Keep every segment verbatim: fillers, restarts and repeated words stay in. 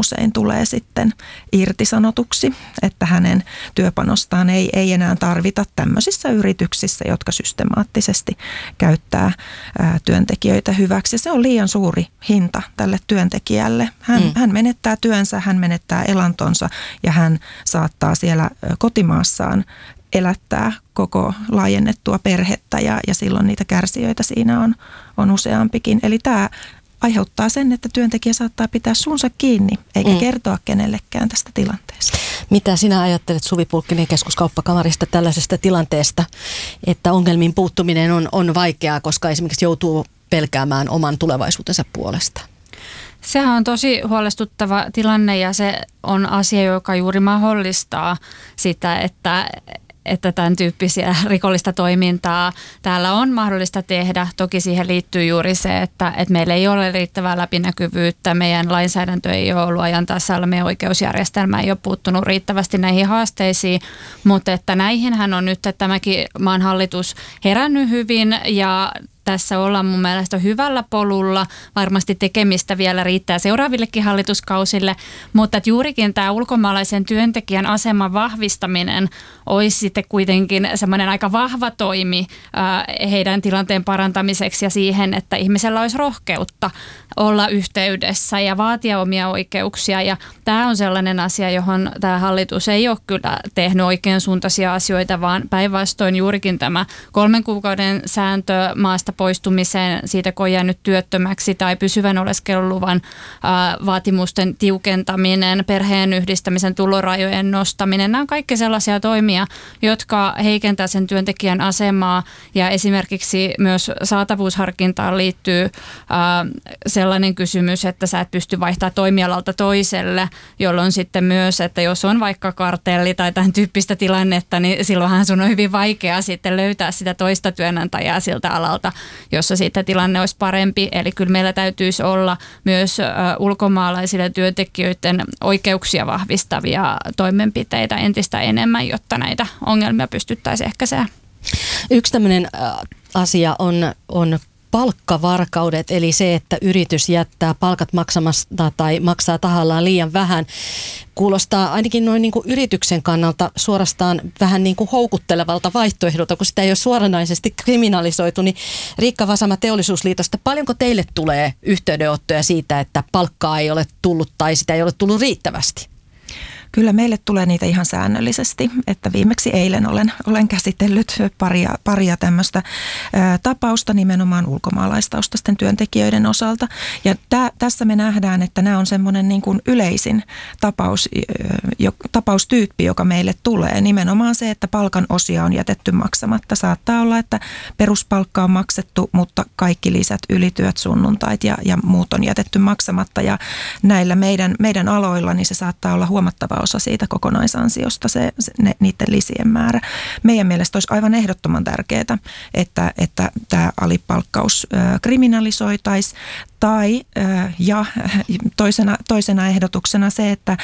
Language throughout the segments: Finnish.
usein tulee sitten irtisanotuksi, että hänen työpanostaan ei, ei enää tarvita tämmöisissä yrityksissä, jotka systemaattisesti käyttää ää, työntekijöitä hyväksi. Se on liian suuri hinta tälle työntekijälle. Hän, mm. hän menettää työnsä, hän menettää elantonsa ja hän saattaa siellä kotimaassaan elättää koko laajennettua perhettä ja, ja silloin niitä kärsijöitä siinä on, on useampikin. Eli tämä aiheuttaa sen, että työntekijä saattaa pitää suunsa kiinni eikä mm. kertoa kenellekään tästä tilanteesta. Mitä sinä ajattelet, Suvi Pulkkinen Keskuskauppakamarista, tällaisesta tilanteesta, että ongelmiin puuttuminen on, on vaikeaa, koska esimerkiksi joutuu pelkäämään oman tulevaisuutensa puolesta? Sehän on tosi huolestuttava tilanne ja se on asia, joka juuri mahdollistaa sitä, että että tämän tyyppisiä rikollista toimintaa täällä on mahdollista tehdä. Toki siihen liittyy juuri se, että, että meillä ei ole riittävää läpinäkyvyyttä, meidän lainsäädäntö ei ole ollut ajan tasalla, meidän oikeusjärjestelmä ei ole puuttunut riittävästi näihin haasteisiin, mutta että näihinhän on nyt että tämäkin maan hallitus herännyt hyvin ja tässä ollaan mun mielestä hyvällä polulla. Varmasti tekemistä vielä riittää seuraavillekin hallituskausille, mutta että juurikin tämä ulkomaalaisen työntekijän aseman vahvistaminen olisi sitten kuitenkin semmoinen aika vahva toimi äh, heidän tilanteen parantamiseksi ja siihen, että ihmisellä olisi rohkeutta olla yhteydessä ja vaatia omia oikeuksia. Ja tämä on sellainen asia, johon tämä hallitus ei ole kyllä tehnyt oikean suuntaisia asioita, vaan päinvastoin juurikin tämä kolmen kuukauden sääntö maasta poistumiseen siitä, kun on jäänyt työttömäksi tai pysyvän oleskeluluvan ää, vaatimusten tiukentaminen, perheen yhdistämisen tulorajojen nostaminen. Nämä on kaikki sellaisia toimia, jotka heikentää sen työntekijän asemaa ja esimerkiksi myös saatavuusharkintaan liittyy ää, sellainen kysymys, että sä et pysty vaihtamaan toimialalta toiselle, jolloin sitten myös, että jos on vaikka kartelli tai tämän tyyppistä tilannetta, niin silloinhan sun on hyvin vaikea sitten löytää sitä toista työnantajaa siltä alalta, jossa sitten tilanne olisi parempi. Eli kyllä meillä täytyisi olla myös ä, ulkomaalaisille työntekijöiden oikeuksia vahvistavia toimenpiteitä entistä enemmän, jotta näitä ongelmia pystyttäisiin ehkäisemään. Yksi tämmöinen ä, asia on, on palkkavarkaudet, eli se, että yritys jättää palkat maksamasta tai maksaa tahallaan liian vähän, kuulostaa ainakin noin niin kuin yrityksen kannalta suorastaan vähän niin kuin houkuttelevalta vaihtoehdolta, kun sitä ei ole suoranaisesti kriminalisoitu. Niin Riikka Vasama Teollisuusliitosta, paljonko teille tulee yhteydenottoja siitä, että palkkaa ei ole tullut tai sitä ei ole tullut riittävästi? Kyllä meille tulee niitä ihan säännöllisesti, että viimeksi eilen olen, olen käsitellyt paria, paria tämmöistä ää, tapausta nimenomaan ulkomaalaistaustaisten työntekijöiden osalta. Ja tä, tässä me nähdään, että nämä on semmoinen niin kuin yleisin tapaus, jo, tapaustyyppi, joka meille tulee. Nimenomaan se, että palkan osia on jätetty maksamatta. Saattaa olla, että peruspalkka on maksettu, mutta kaikki lisät, ylityöt, sunnuntait ja, ja muut on jätetty maksamatta. Ja näillä meidän, meidän aloilla niin se saattaa olla huomattava osa siitä kokonaisansiosta, se, se, ne, niiden lisien määrä. Meidän mielestä olisi aivan ehdottoman tärkeää, että, että tämä alipalkkaus äh, kriminalisoitaisiin. Tai äh, ja toisena, toisena ehdotuksena se, että äh,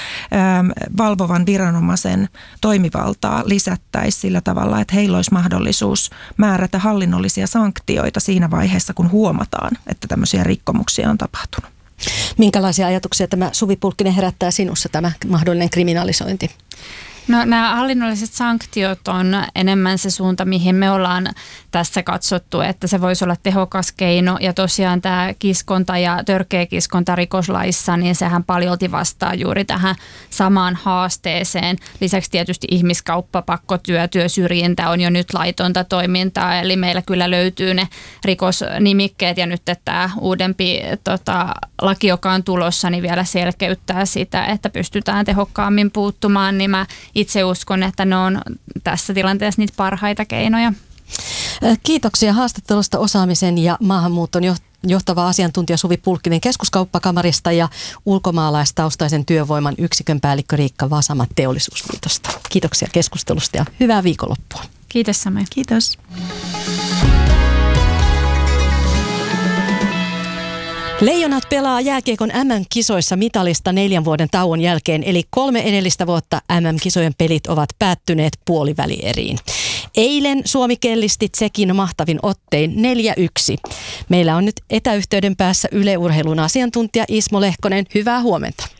valvovan viranomaisen toimivaltaa lisättäisiin sillä tavalla, että heillä olisi mahdollisuus määrätä hallinnollisia sanktioita siinä vaiheessa, kun huomataan, että tämmöisiä rikkomuksia on tapahtunut. Minkälaisia ajatuksia tämä, Suvi Pulkkinen, herättää sinussa tämä mahdollinen kriminalisointi? No nämä hallinnolliset sanktiot on enemmän se suunta, mihin me ollaan tässä katsottu, että se voisi olla tehokas keino. Ja tosiaan tämä kiskonta ja törkeä kiskonta rikoslaissa, niin sehän paljolti vastaa juuri tähän samaan haasteeseen. Lisäksi tietysti ihmiskauppa, pakkotyö, työsyrjintä on jo nyt laitonta toimintaa, eli meillä kyllä löytyy ne rikosnimikkeet ja nyt tämä uudempi tota, laki, joka on tulossa, niin vielä selkeyttää sitä, että pystytään tehokkaammin puuttumaan, niin mä itse uskon, että ne on tässä tilanteessa niitä parhaita keinoja. Kiitoksia haastattelusta, osaamisen ja maahanmuuton johtava asiantuntija Suvi Pulkkinen Keskuskauppakamarista ja ulkomaalaistaustaisen työvoiman yksikön päällikkö Riikka Vasama Teollisuusliitosta. Kiitoksia keskustelusta ja hyvää viikonloppua. Kiitos Sami. Kiitos. Leijonat pelaa jääkiekon äm äm-kisoissa mitalista neljän vuoden tauon jälkeen, eli kolme edellistä vuotta äm äm-kisojen pelit ovat päättyneet puolivälieriin. Eilen Suomi kellisti Tsekin mahtavin ottein neljä yksi. Meillä on nyt etäyhteyden päässä Yle Urheilun asiantuntija Ismo Lehkonen. Hyvää huomenta.